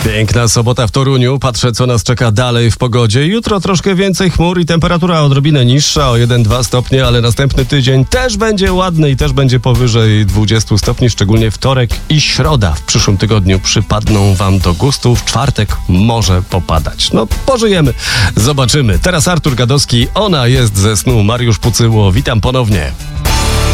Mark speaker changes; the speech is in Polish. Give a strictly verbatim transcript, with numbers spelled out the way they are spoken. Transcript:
Speaker 1: Piękna sobota w Toruniu. Patrzę, co nas czeka dalej w pogodzie. Jutro troszkę więcej chmur i temperatura odrobinę niższa, o jeden do dwóch stopni, ale następny tydzień też będzie ładny i też będzie powyżej dwudziestu stopni, szczególnie wtorek i środa w przyszłym tygodniu przypadną wam do gustu. W czwartek może popadać. No, pożyjemy. Zobaczymy. Teraz Artur Gadowski, ona jest ze snu. Mariusz Pucyło, witam ponownie.